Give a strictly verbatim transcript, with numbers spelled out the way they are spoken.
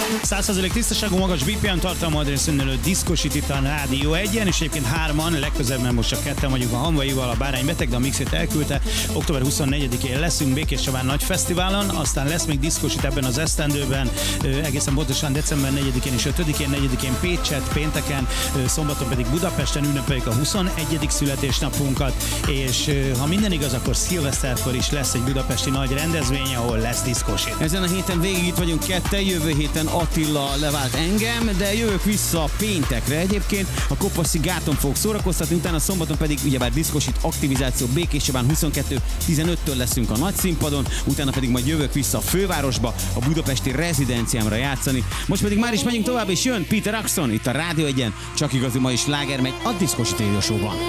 száz százalék tisztaságú, magas bé pé em tartalma adresszönölő diszkosít itt a Rádió egyen, és egyébként hárman, legközelebb, mert most csak ketten vagyunk a Hanvaival, a Bárány beteg, de a mixét elküldte. október huszonnegyedikén leszünk Békés Csabán nagy fesztiválon, aztán lesz még diszkosít ebben az esztendőben, egészen pontosan december negyedikén és ötödikén, negyedikén Pécset, pénteken, szombaton pedig Budapesten ünnepeljük a huszonegyedik születésnapunkat, és ha minden igaz, akkor szilveszterkor is lesz egy budapesti nagy rendezvény, ahol lesz diszkosít. Ezen a héten végig itt vagyunk ketten, jövő héten Attila levált engem, de jövök vissza péntekre egyébként. A Kopaszi gáton fog szórakoztatni, utána szombaton pedig ugyebár diszkosít aktivizáció Békés Csabán huszonkettő tizenöttől leszünk a nagy színpadon, utána pedig majd jövök vissza a fővárosba, a budapesti rezidenciámra játszani. Most pedig már is megyünk tovább, és jön Peter Axon itt a Rádió egyen, csak igazi ma is sláger megy a Diszkosít Radio Show-ban.